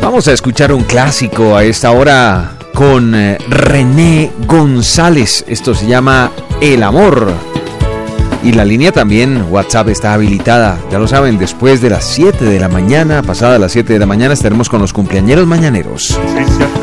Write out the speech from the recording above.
Vamos a escuchar un clásico a esta hora con René González. Esto se llama El Amor. Y la línea también, WhatsApp, está habilitada. Ya lo saben, después de las 7 de la mañana, pasadas las 7 de la mañana, estaremos con los cumpleañeros mañaneros. Sí, cierto.